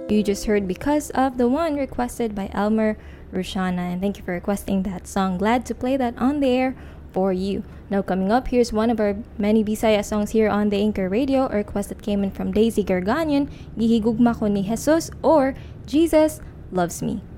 You just heard Because of the One, requested by Elmer Rushana. And thank you for requesting that song. Glad to play that on the air for you. Now coming up, here's one of our many Bisaya songs here on the Anchor Radio. A request that came in from Daisy Garganian, Gihigugma ko ni Jesus, or Jesus Loves Me.